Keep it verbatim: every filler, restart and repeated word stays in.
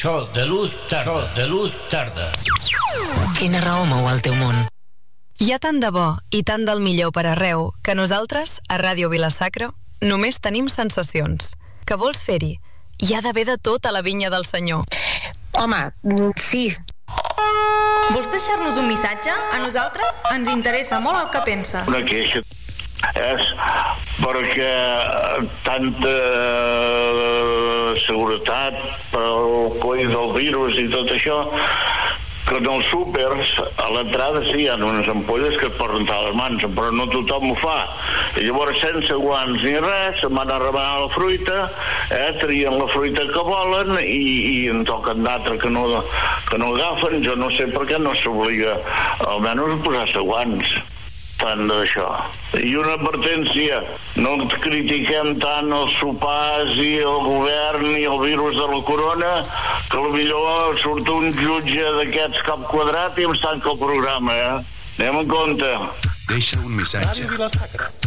So de luz tarda, de luz tarda. Quina raó mou el teu món? Hi ha tant de bo i tant del millor per arreu que nosaltres, a Ràdio Vila-sacra, només tenim sensacions. Que vols fer-hi? Hi ha d'haver de tot a la vinya del Senyor. Home, sí. Vols deixar-nos un missatge? A nosaltres ens interessa molt el que penses. Una queixa és perquè tanta seguretat pel coll del virus i tot això, que en els súpers, a l'entrada sí hi ha unes ampolles que et poden rentar les mans, però no tothom ho fa. I llavors, sense guants ni res, se'n van a remenar la fruita, eh, trien la fruita que volen i, i en toquen d'altre que no, que no agafen. Jo no sé per què no s'obliga almenys a posar-se guants. Tant d'això. I una advertència, no critiquem tant els sopars i el govern i el virus de la corona, que potser surt un jutge d'aquests cap quadrat i em tanca el programa, eh? Anem en compte. Deixa un missatge. Ràdio Vila-sacra.